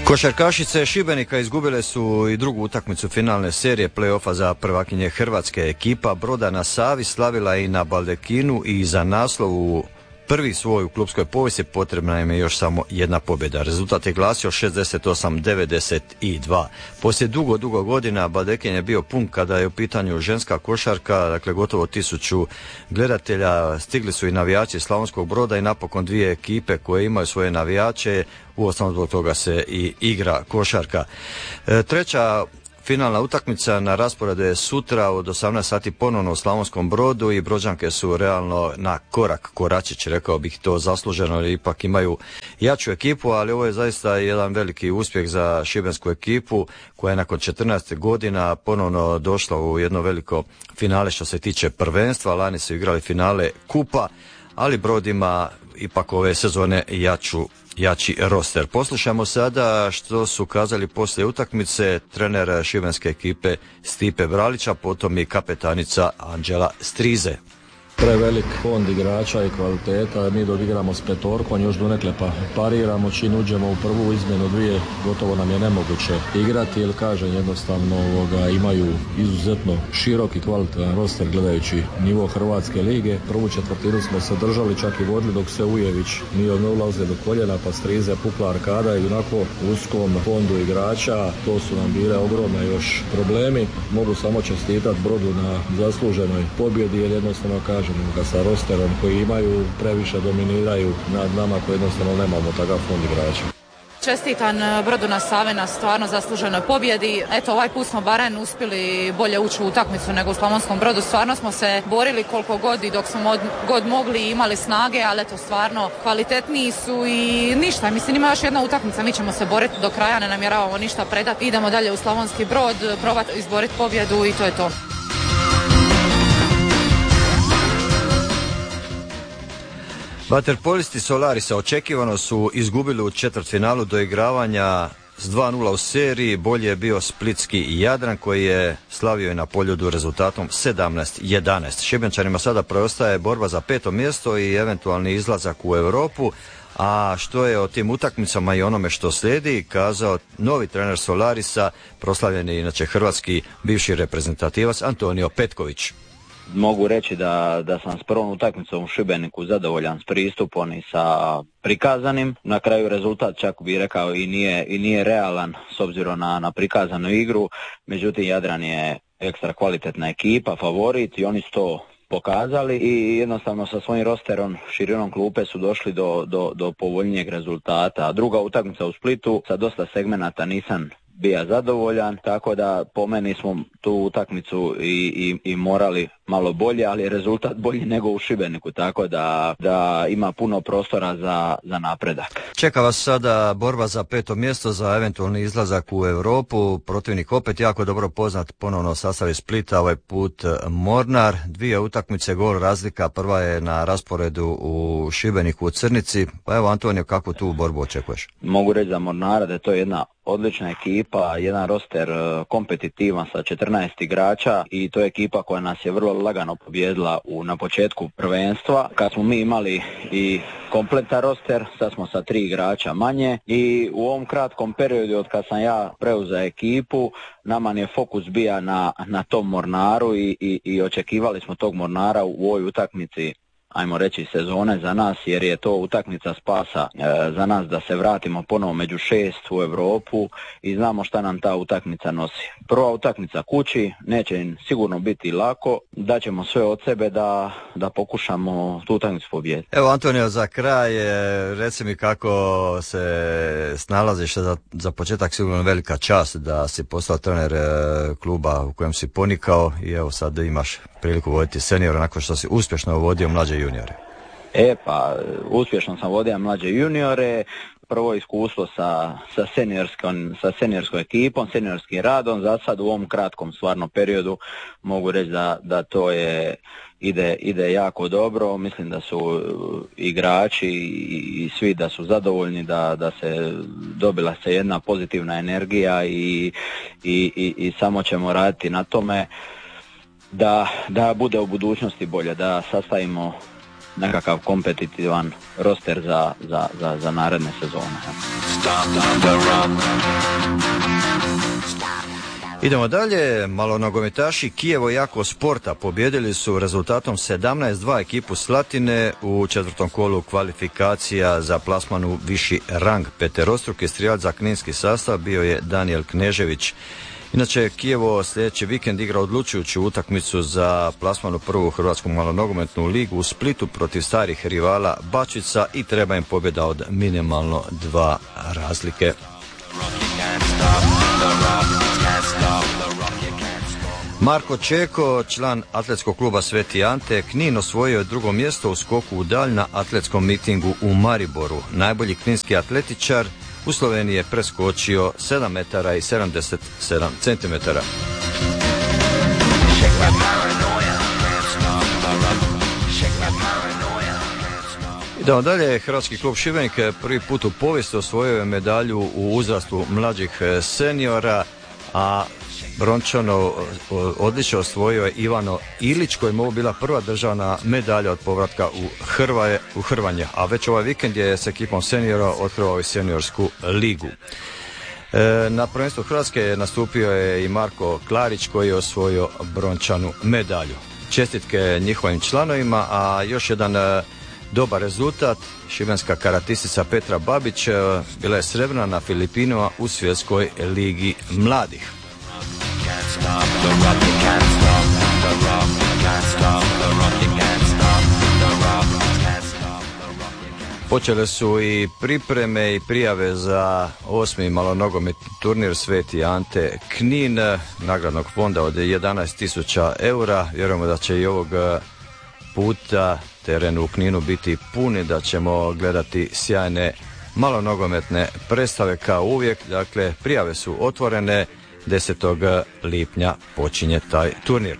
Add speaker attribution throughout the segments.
Speaker 1: Košarkašice Šibenika izgubile su i drugu utakmicu finalne serije play-offa za prvakinje Hrvatske. Ekipa Broda na Savi slavila i na Baldekinu i za naslov u prvi svoj u klubskoj povijesti potrebna im je još samo jedna pobjeda. Rezultat je glasio 68-92. Poslije dugo godina Baldekin je bio pun kada je u pitanju ženska košarka, dakle gotovo 1000 gledatelja. Stigli su i navijači Slavonskog Broda i napokon dvije ekipe koje imaju svoje navijače. Uostalom zbog toga se i igra košarka. Treća finalna utakmica na rasporedu je sutra od 18 sati ponovno u Slavonskom Brodu i Brođanke su realno na koračić, rekao bih to zasluženo, jer ipak imaju jaču ekipu, ali ovo je zaista jedan veliki uspjeh za šibensku ekipu koja je nakon 14 godina ponovno došla u jedno veliko finale što se tiče prvenstva. Lani su igrali finale kupa, ali Brod ima ipak ove sezone jači roster. Poslušamo sada što su kazali poslije utakmice trener šibenske ekipe Stipe Bralića, potom i kapetanica Anđela Strize.
Speaker 2: Prevelik fond igrača i kvaliteta, mi dok igramo s petorkom još donekle pariramo, čim uđemo u prvu izmjenu dvije gotovo nam je nemoguće igrati, jer kažem jednostavno imaju izuzetno širok i kvalitetan roster gledajući nivo Hrvatske lige. Prvu četvrtinu smo se držali, čak i vodili dok se Ujević nije ulazio do koljena, pa Strize pukla arkada i onako uskom fondu igrača to su nam bile ogromne još problemi. Mogu samo čestitati Brodu na zasluženoj pobjedi, jer jednostavno kažem sa rosterom koji imaju previše dominiraju nad nama koji jednostavno nemamo takav fond igrača.
Speaker 3: Čestitam Brodu na Savi na stvarno zasluženoj pobjedi. Eto, ovaj put smo barem uspjeli bolje ući u utakmicu nego u Slavonskom Brodu. Stvarno smo se borili koliko god i dok smo god mogli i imali snage, ali eto stvarno kvalitetniji su i ništa. Mislim, ima još jedna utakmica, mi ćemo se boriti do kraja, ne namjeravamo ništa predati. Idemo dalje u Slavonski Brod, probati izboriti pobjedu i to je to.
Speaker 1: Vaterpolisti Solarisa očekivano su izgubili u četvrtfinalu doigravanja s 2-0 u seriji. Bolje je bio splitski Jadran koji je slavio i na Poljudu rezultatom 17-11. Šibenčanima sada preostaje borba za 5. mjesto i eventualni izlazak u Europu. A što je o tim utakmicama i onome što slijedi kazao novi trener Solarisa, proslavljeni inače hrvatski bivši reprezentativac Antonio Petković.
Speaker 4: Mogu reći da sam s prvom utakmicom u Šibeniku zadovoljan s pristupom i sa prikazanim. Na kraju rezultat čak bih rekao i nije realan s obzirom na prikazanu igru. Međutim, Jadran je ekstra kvalitetna ekipa, favorit i oni su to pokazali i jednostavno sa svojim rosterom, širinom klupe su došli do povoljnijeg rezultata. Druga utakmica u Splitu, sa dosta segmenata nisam bio zadovoljan, tako da po meni smo tu utakmicu i morali malo bolje, ali je rezultat bolji nego u Šibeniku, tako da ima puno prostora za napredak.
Speaker 1: Čeka vas sada borba za 5. mjesto, za eventualni izlazak u Europu. Protivnik opet jako dobro poznat, ponovno sastav iz Splita, ovaj put Mornar. 2 utakmice, gol razlika, prva je na rasporedu u Šibeniku u Crnici. Pa evo Antonio, kakvu tu borbu očekuješ?
Speaker 4: Mogu reći za Mornara da je to jedna odlična ekipa, jedan roster kompetitivan sa 14 igrača i to je ekipa koja nas je vrlo lagano pobijedila na početku prvenstva. Kad smo mi imali i kompletan roster, sad smo sa 3 igrača manje i u ovom kratkom periodu od kad sam ja preuzeo ekipu, nama je fokus bio na tom Mornaru i očekivali smo tog Mornara u ovoj utakmici, ajmo reći, sezone za nas, jer je to utakmica spasa za nas da se vratimo ponovo među 6 u Europu i znamo šta nam ta utakmica nosi. Prva utakmica kući, neće im sigurno biti lako, daćemo sve od sebe da pokušamo tu utakmicu pobijediti.
Speaker 1: Evo Antonio, za kraj, reci mi kako se snalaziš, za početak sigurno velika čast da si postao trener kluba u kojem si ponikao i evo sad imaš priliku voditi seniora nakon što si uspješno vodio mlađe juniore.
Speaker 4: Uspješno sam vodio mlađe juniore, prvo iskustvo sa seniorskom ekipom, seniorskim radom, za sad u ovom kratkom stvarno periodu mogu reći da to ide jako dobro. Mislim da su igrači i svi da su zadovoljni, da se dobila se jedna pozitivna energija i samo ćemo raditi na tome da bude u budućnosti bolje, da sastavimo nekakav kompetitivan roster za naredne sezone.
Speaker 1: Idemo dalje, malo nogometaši Kijevo Jako Sporta pobjedili su rezultatom 17-2 ekipu Slatine u četvrtom kolu kvalifikacija za plasman u viši rang. Peterostruki strijelac za kninski sastav bio je Daniel Knežević. Inače, Kijevo sljedeći vikend igra odlučujuću utakmicu za plasman u prvu hrvatsku malonogometnu ligu u Splitu protiv starih rivala Bačica i treba im pobjeda od minimalno 2 razlike. Marko Čeko, član atletskog kluba Sveti Ante, Knin osvojio je drugo mjesto u skoku u dalj na atletskom mitingu u Mariboru. Najbolji kninski atletičar u Sloveniji je preskočio 7 metara i 77 centimetara. Idemo dalje, hrvatski klub Šibenik prvi put u povijesti osvojio je medalju u uzrastu mlađih seniora, a brončano odličje osvojio je Ivano Ilić, kojemu ovo bila prva državna medalja od povratka u Hrvanje, a već ovaj vikend je s ekipom seniora otkrivao i seniorsku ligu. Na prvenstvu Hrvatske nastupio je i Marko Klarić koji je osvojio brončanu medalju. Čestitke njihovim članovima, a još jedan dobar rezultat, šibenska karatistica Petra Babić bila je srebrna na Filipinima u svjetskoj ligi mladih. Počele su i pripreme i prijave za 8. malonogometni turnir Sveti Ante Knin, nagradnog fonda od 11.000 eura. Vjerujemo da će i ovog puta teren u Kninu biti puni, da ćemo gledati sjajne malonogometne predstave kao uvijek. Dakle, prijave su otvorene, 10. lipnja počinje taj turnir.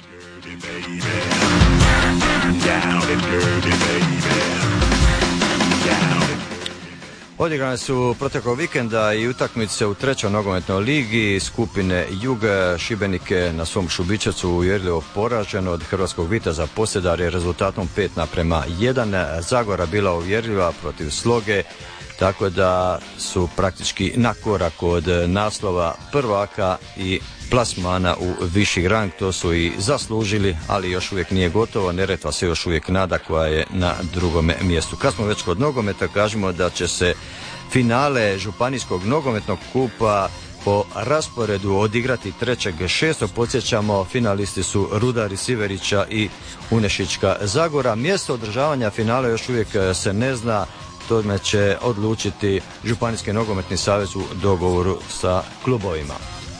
Speaker 1: Odigrane su proteklog vikenda i utakmice u 3. nogometnoj ligi skupine Jug. Šibenik je na svom Šubićevcu uvjerljivo poražen od hrvatskog Viteza Posedarje je rezultatom 5:1. Zagora bila uvjerljiva protiv Sloge, tako da su praktički na korak od naslova prvaka i plasmana u viši rang. To su i zaslužili, ali još uvijek nije gotovo. Neretva se još uvijek nada koja je na drugome mjestu. Kad smo već kod nogometa, kažemo da će se finale Županijskog nogometnog kupa po rasporedu odigrati 3.6. Podsjećamo, finalisti su Rudari Siverića i Unešićka Zagora. Mjesto održavanja finala još uvijek se ne zna. Tome će odlučiti Županijski nogometni savez u dogovoru sa klubovima.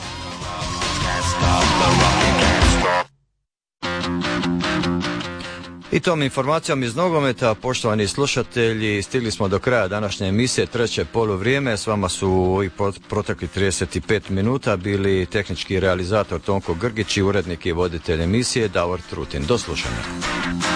Speaker 1: I tom informacijom iz nogometa, poštovani slušatelji, stigli smo do kraja današnje emisije treće poluvrijeme. S vama su i protekli 35 minuta bili tehnički realizator Tonko Grgić i urednik i voditelj emisije Davor Trutin. Do slušanja.